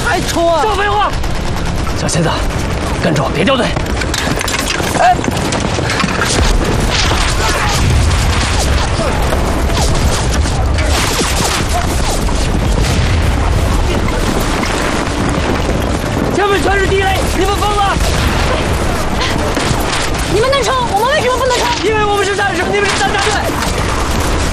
还冲啊！ 少废话！小仙子，跟着我，别掉队。哎。 前面全是地雷，你们疯了！ 你们能冲，我们为什么不能冲？ 因为我们是战士，你们是三大队。